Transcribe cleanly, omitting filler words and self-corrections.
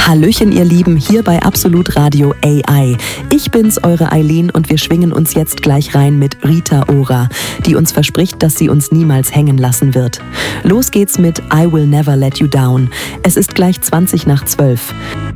Hallöchen, ihr Lieben, hier bei Absolut Radio AI. Ich bin's, eure Eileen, und wir schwingen uns jetzt gleich rein mit Rita Ora, die uns verspricht, dass sie uns niemals hängen lassen wird. Los geht's mit I Will Never Let You Down. Es ist gleich 20 nach 12.